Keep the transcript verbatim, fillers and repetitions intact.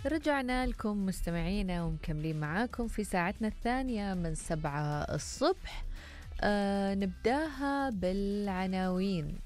رجعنا لكم مستمعينا ومكملين معاكم في ساعتنا الثانية من سبعة الصبح. آه نبداها بالعناوين.